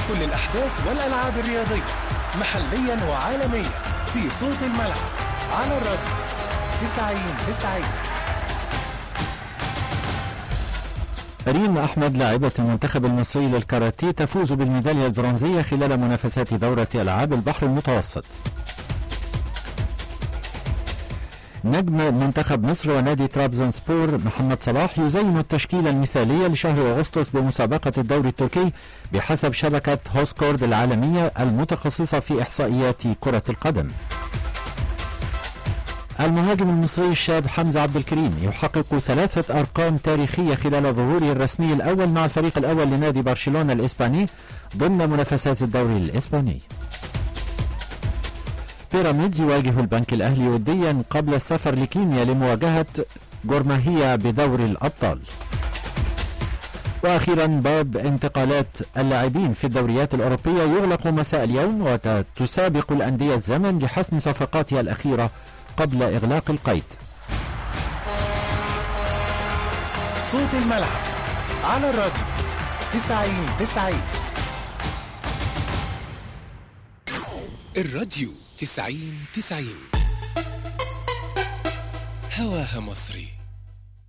كل الأحداث والألعاب الرياضية محليا وعالميا في صوت الملعب على الراديو 90-90. ريم أحمد لاعبة المنتخب المصري للكاراتيه تفوز بالميدالية البرونزية خلال منافسات دورة ألعاب البحر المتوسط. نجم منتخب مصر ونادي طرابزونسبور محمد صلاح يزين التشكيلة المثالية لشهر أغسطس بمسابقة الدوري التركي بحسب شبكة هوسكورد العالمية المتخصصة في إحصائيات كرة القدم. المهاجم المصري الشاب حمزة عبد الكريم يحقق 3 أرقام تاريخية خلال ظهوره الرسمي الأول مع الفريق الأول لنادي برشلونة الإسباني ضمن منافسات الدوري الإسباني. بيراميدز يواجه البنك الأهلي وديا قبل السفر لكينيا لمواجهة جورماهيا بدور الأبطال. وأخيرا باب انتقالات اللاعبين في الدوريات الأوروبية يغلق مساء اليوم، وتسابق الأندية الزمن لحسم صفقاتها الأخيرة قبل إغلاق القيد. صوت الملعب على الراديو 90-90. الراديو 90-90 هواها مصري.